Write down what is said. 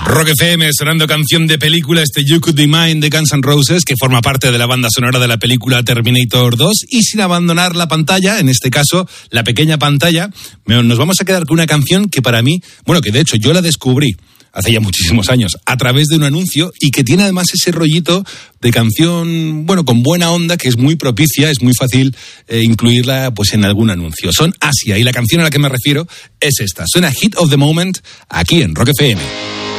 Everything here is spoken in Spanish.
Rock FM, sonando canción de película, You Could Be Mine de Guns N' Roses, que forma parte de la banda sonora de la película Terminator 2, y sin abandonar la pantalla, en este caso, la pequeña pantalla, nos vamos a quedar con una canción que para mí, bueno, que de hecho yo la descubrí hace ya muchísimos años, a través de un anuncio, y que tiene además ese rollito de canción, bueno, con buena onda, que es muy propicia, es muy fácil incluirla pues en algún anuncio. Son Asia, y la canción a la que me refiero es esta. Suena Hit of the Moment aquí en Rock FM.